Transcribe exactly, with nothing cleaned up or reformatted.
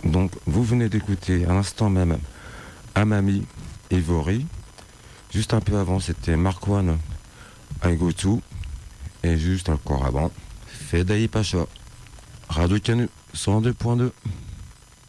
Donc, vous venez d'écouter à l'instant même Amami et Vori. Juste un peu avant, c'était Marquand, I Go To. Et juste encore avant, Fedai Pacha. Radio Canu, cent deux point deux.